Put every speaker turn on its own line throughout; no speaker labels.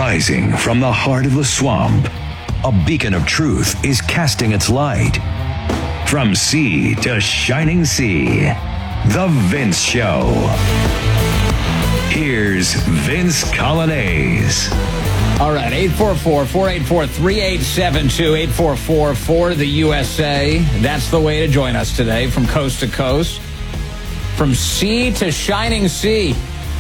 Rising from the heart of the swamp, a beacon of truth is casting its light. From sea to shining sea, The Vince Show. Here's Vince Coglianese.
All right, 844-484-3872, 844-4 the USA. That's the way to join us today from coast to coast. From sea to shining sea.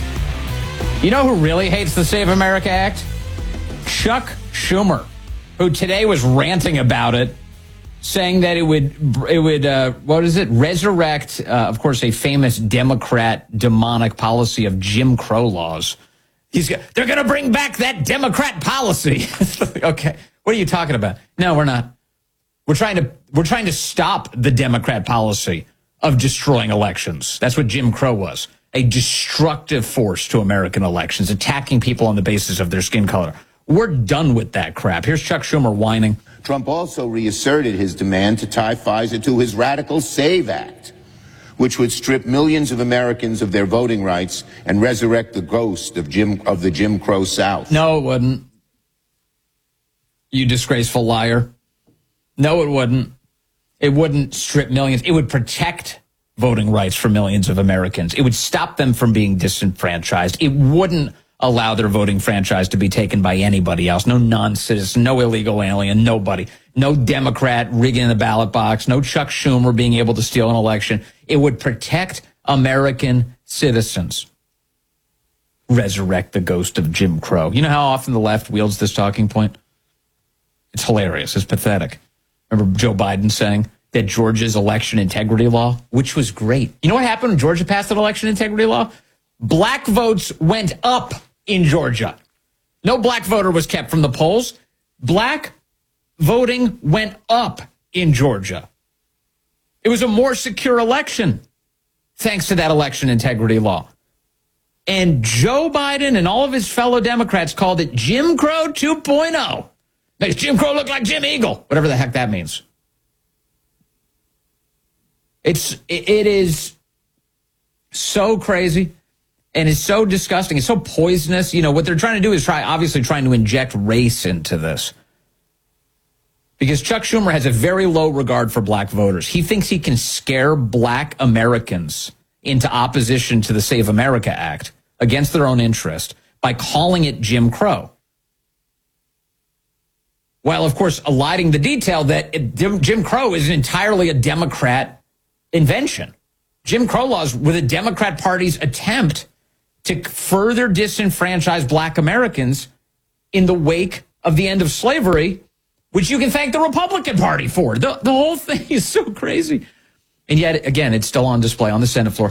You know who really hates the Save America Act? Chuck Schumer, who today was ranting about it, saying that it would resurrect, of course, a famous Democrat demonic policy of Jim Crow laws. They're going to bring back that Democrat policy. Okay, what are you talking about? No, we're not. We're trying to stop the Democrat policy of destroying elections. That's what Jim Crow was. A destructive force to American elections, attacking people on the basis of their skin color. We're done with that crap. Here's Chuck Schumer whining.
Trump also reasserted his demand to tie FISA to his radical SAVE Act, which would strip millions of Americans of their voting rights and resurrect the ghost of the Jim Crow South.
No, it wouldn't. You disgraceful liar. No, it wouldn't. It wouldn't strip millions. It would protect voting rights for millions of Americans. It would stop them from being disenfranchised. It wouldn't allow their voting franchise to be taken by anybody else. No non-citizen, no illegal alien, nobody. No Democrat rigging the ballot box, no Chuck Schumer being able to steal an election. It would protect American citizens. Resurrect the ghost of Jim Crow. You know how often the left wields this talking point? It's hilarious. It's pathetic. Remember Joe Biden saying that Georgia's election integrity law, which was great. You know what happened when Georgia passed an election integrity law? Black votes went up in Georgia. No black voter was kept from the polls. Black voting went up in Georgia. It was a more secure election thanks to that election integrity law. And Joe Biden and all of his fellow Democrats called it Jim Crow 2.0. Makes Jim Crow look like Jim Eagle, whatever the heck that means. It is so crazy and it's so disgusting. It's so poisonous. You know, what they're trying to do is obviously trying to inject race into this. Because Chuck Schumer has a very low regard for black voters. He thinks he can scare black Americans into opposition to the Save America Act against their own interest by calling it Jim Crow. While, of course, eliding the detail that Jim Crow is entirely a Democrat invention. Jim Crow laws were the Democrat Party's attempt to further disenfranchise black Americans in the wake of the end of slavery, which you can thank the Republican Party for. The whole thing is so crazy. And yet, again, it's still on display on the Senate floor.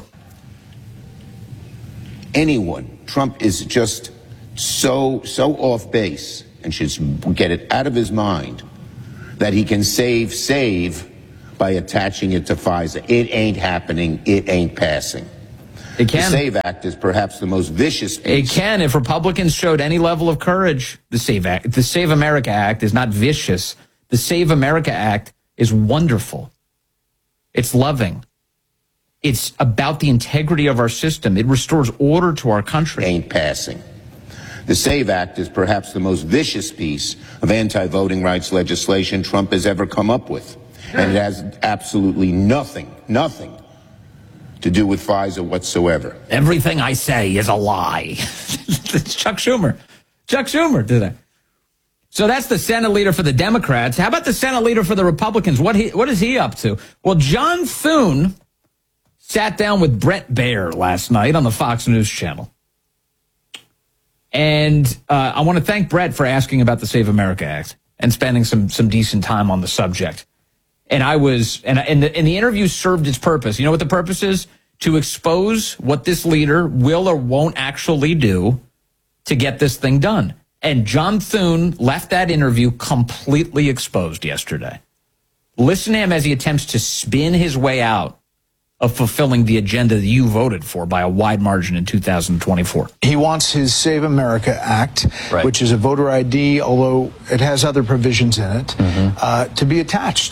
Trump is just so off base and should get it out of his mind that he can save by attaching it to FISA. It ain't happening. It ain't passing.
It can.
The SAVE Act is perhaps the most vicious piece.
It can. If Republicans showed any level of courage, the Save America Act is not vicious. The Save America Act is wonderful. It's loving. It's about the integrity of our system. It restores order to our country.
Ain't passing. The SAVE Act is perhaps the most vicious piece of anti-voting rights legislation Trump has ever come up with. And it has absolutely nothing to do with FISA whatsoever.
Everything I say is a lie. It's Chuck Schumer. Chuck Schumer did that. So that's the Senate leader for the Democrats. How about the Senate leader for the Republicans? What is he up to? Well, John Thune sat down with Bret Baier last night on the Fox News channel. And I want to thank Bret for asking about the Save America Act and spending some decent time on the subject. And the interview served its purpose. You know what the purpose is? To expose what this leader will or won't actually do to get this thing done. And John Thune left that interview completely exposed yesterday. Listen to him as he attempts to spin his way out of fulfilling the agenda that you voted for by a wide margin in 2024.
He wants his Save America Act, right, which is a voter ID, although it has other provisions in it, to be attached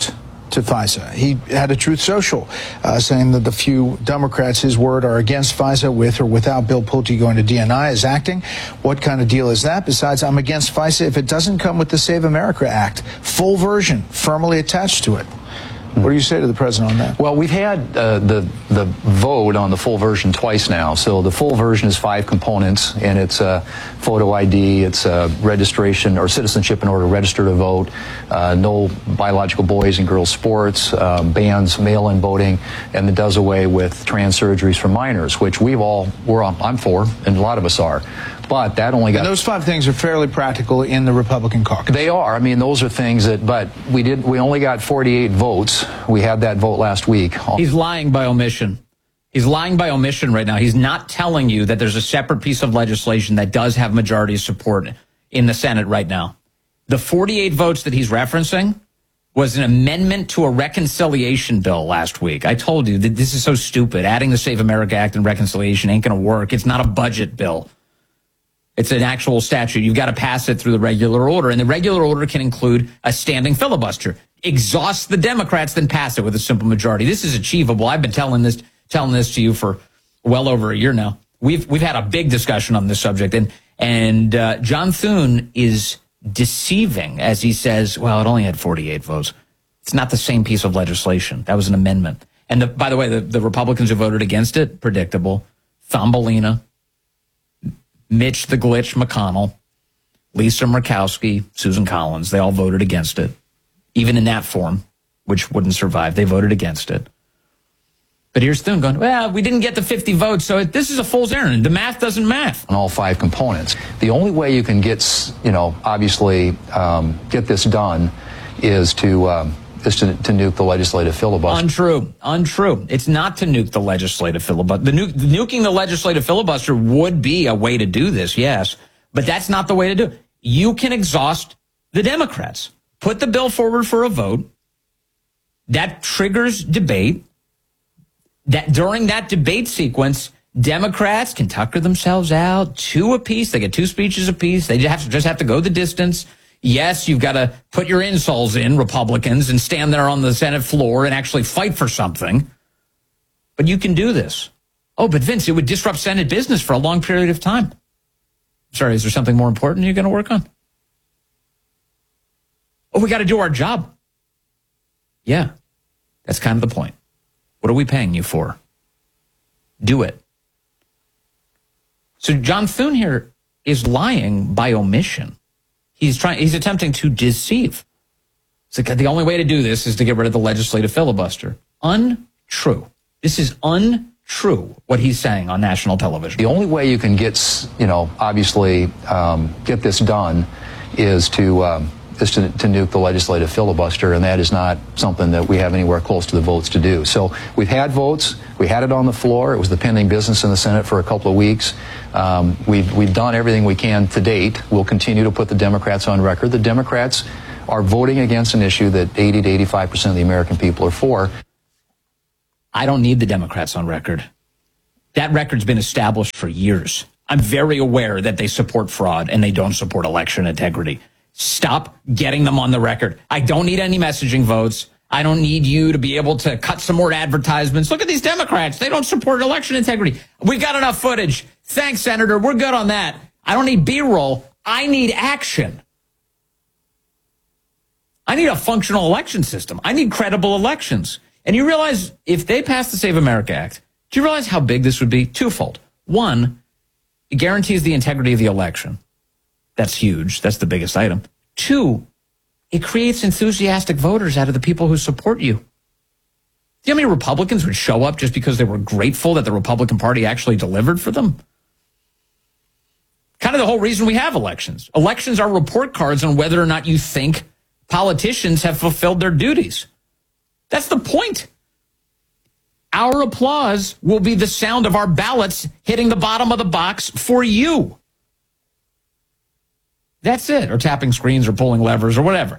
to FISA. He had a Truth Social saying that the few Democrats, his word, are against FISA with or without Bill Pulte going to DNI as acting. What kind of deal is that? Besides, I'm against FISA if it doesn't come with the Save America Act. Full version, firmly attached to it. What do you say to the president on that?
Well, we've had the vote on the full version twice now. So the full version is 5 components, and it's photo ID, it's registration or citizenship in order to register to vote, no biological boys and girls sports, bans mail-in voting, and it does away with trans surgeries for minors, which I'm for, and a lot of us are. But that only got...
And those 5 things are fairly practical in the Republican caucus.
They are. I mean, those are things that... But we only got 48 votes. We had that vote last week.
He's lying by omission. He's lying by omission right now. He's not telling you that there's a separate piece of legislation that does have majority support in the Senate right now. The 48 votes that he's referencing was an amendment to a reconciliation bill last week. I told you that this is so stupid. Adding the Save America Act and reconciliation ain't going to work. It's not a budget bill. It's an actual statute. You've got to pass it through the regular order, and the regular order can include a standing filibuster. Exhaust the Democrats, then pass it with a simple majority. This is achievable. I've been telling this to you for well over a year now. We've had a big discussion on this subject, and John Thune is deceiving as he says, well, it only had 48 votes. It's not the same piece of legislation. That was an amendment. And by the way, the Republicans who voted against it, predictable, Thumbelina, Mitch the Glitch McConnell, Lisa Murkowski, Susan Collins, they all voted against it. Even in that form, which wouldn't survive, they voted against it. But here's Thune going, well, we didn't get the 50 votes, so this is a fool's errand. The math doesn't math.
On all 5 components. The only way you can get, obviously, get this done is to nuke the legislative filibuster. Untrue. It's not to nuke the legislative filibuster. Nuking the legislative filibuster would be a way to do this, yes, but that's not the way to do it. You can exhaust the Democrats. Put the bill forward for a vote. That triggers debate. That during that debate sequence, Democrats can tucker themselves out 2 apiece. They get 2 speeches apiece. They just have to go the distance. Yes, you've got to put your insoles in, Republicans, and stand there on the Senate floor and actually fight for something. But you can do this. Oh, but Vince, it would disrupt Senate business for a long period of time. Sorry, is there something more important you're going to work on? Oh, we got to do our job. Yeah, that's kind of the point. What are we paying you for? Do it. So John Thune here is lying by omission. He's attempting to deceive. It's like the only way to do this is to get rid of the legislative filibuster. Untrue. This is untrue, what he's saying on national television. The only way you can get, obviously, get this done is to nuke the legislative filibuster, and that is not something that we have anywhere close to the votes to do. So we've had votes. We had it on the floor. It was the pending business in the Senate for a couple of weeks. We've done everything we can to date. We'll continue to put the Democrats on record. The Democrats are voting against an issue that 80 to 85% of the American people are for.
I don't need the Democrats on record. That record's been established for years. I'm very aware that they support fraud and they don't support election integrity. Stop getting them on the record. I don't need any messaging votes. I don't need you to be able to cut some more advertisements. Look at these Democrats. They don't support election integrity. We've got enough footage. Thanks, Senator. We're good on that. I don't need B-roll. I need action. I need a functional election system. I need credible elections. And you realize if they pass the Save America Act, do you realize how big this would be? Twofold. One, it guarantees the integrity of the election. That's huge. That's the biggest item. 2, it creates enthusiastic voters out of the people who support you. Do you know how many Republicans would show up just because they were grateful that the Republican Party actually delivered for them? Kind of the whole reason we have elections. Elections are report cards on whether or not you think politicians have fulfilled their duties. That's the point. Our applause will be the sound of our ballots hitting the bottom of the box for you. That's it. Or tapping screens or pulling levers or whatever.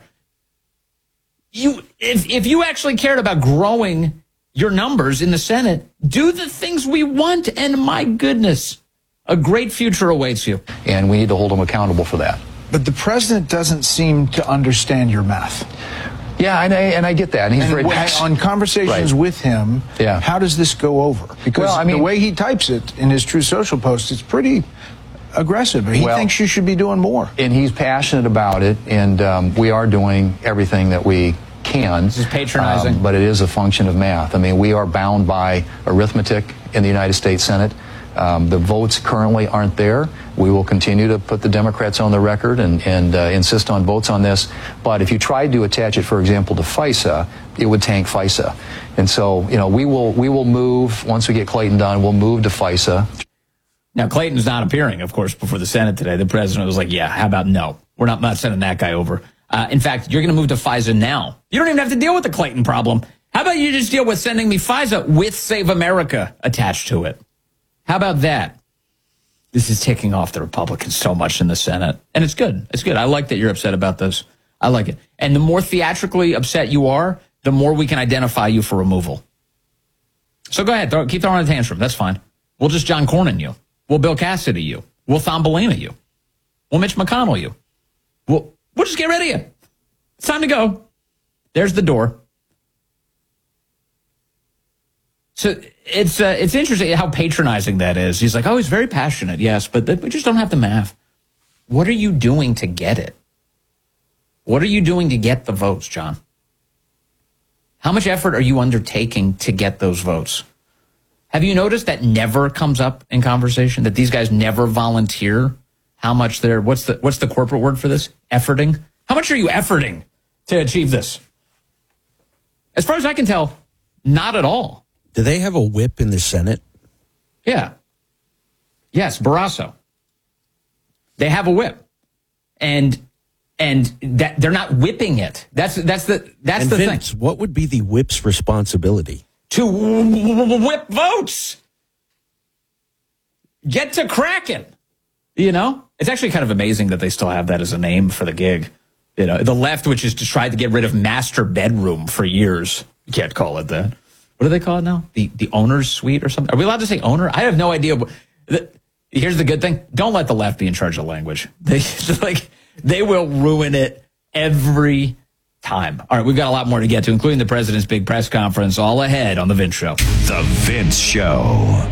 If you actually cared about growing your numbers in the Senate, do the things we want, and my goodness, a great future awaits you.
And we need to hold them accountable for that.
But the president doesn't seem to understand your math.
Yeah, and I get that. And he's very
on conversations with him.
Yeah.
How does this go over? Because the way he types it in his Truth Social post, it's pretty aggressive. He thinks you should be doing more.
And he's passionate about it, and we are doing everything that we can.
This is patronizing.
But it is a function of math. I mean, we are bound by arithmetic in the United States Senate. The votes currently aren't there. We will continue to put the Democrats on the record and insist on votes on this. But if you tried to attach it, for example, to FISA, it would tank FISA. And so, we will move, once we get Clayton done, we'll move to FISA.
Now, Clayton's not appearing, of course, before the Senate today. The president was like, yeah, how about no? We're not sending that guy over. In fact, you're going to move to FISA now. You don't even have to deal with the Clayton problem. How about you just deal with sending me FISA with Save America attached to it? How about that? This is ticking off the Republicans so much in the Senate. And it's good. It's good. I like that you're upset about this. I like it. And the more theatrically upset you are, the more we can identify you for removal. So go ahead. Keep throwing a tantrum. That's fine. We'll just John Cornyn you. We'll Bill Cassidy you. We'll Thumbelina you. We'll Mitch McConnell you. We'll just get rid of you. It's time to go. There's the door. So it's interesting how patronizing that is. He's like, oh, he's very passionate, yes, but we just don't have the math. What are you doing to get it? What are you doing to get the votes, John? How much effort are you undertaking to get those votes? Have you noticed that never comes up in conversation, that these guys never volunteer how much they're, what's the corporate word for this? Efforting? How much are you efforting to achieve this? As far as I can tell, not at all.
Do they have a whip in the Senate?
Yeah. Yes, Barrasso. They have a whip. And that they're not whipping it. That's the
Vince,
thing.
What would be the whip's responsibility?
To whip votes. Get to cracking. It's actually kind of amazing that they still have that as a name for the gig. The left, which is to try to get rid of master bedroom for years. You can't call it that. What do they call it now? The owner's suite or something? Are we allowed to say owner? I have no idea. Here's the good thing. Don't let the left be in charge of language. They will ruin it every time. All right, we've got a lot more to get to, including the president's big press conference, all ahead on The Vince Show.
The Vince Show.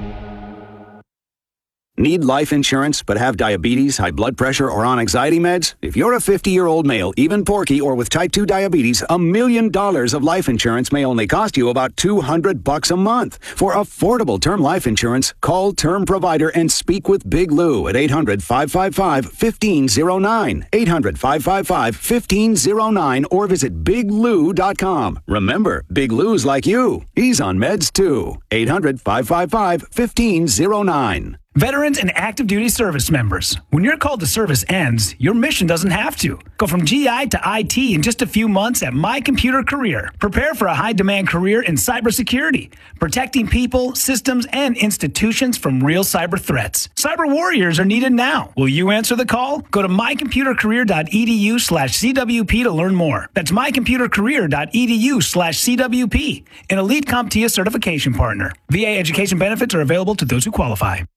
Need life insurance but have diabetes, high blood pressure, or on anxiety meds? If you're a 50-year-old male, even porky, or with type 2 diabetes, $1 million of life insurance may only cost you about $200 a month. For affordable term life insurance, call Term Provider and speak with Big Lou at 800-555-1509. 800-555-1509 or visit biglou.com. Remember, Big Lou's like you. He's on meds too. 800-555-1509.
Veterans and active duty service members, when your call to service ends, your mission doesn't have to. Go from GI to IT in just a few months at My Computer Career. Prepare for a high-demand career in cybersecurity, protecting people, systems, and institutions from real cyber threats. Cyber warriors are needed now. Will you answer the call? Go to mycomputercareer.edu/CWP to learn more. That's mycomputercareer.edu/CWP, an elite CompTIA certification partner. VA education benefits are available to those who qualify.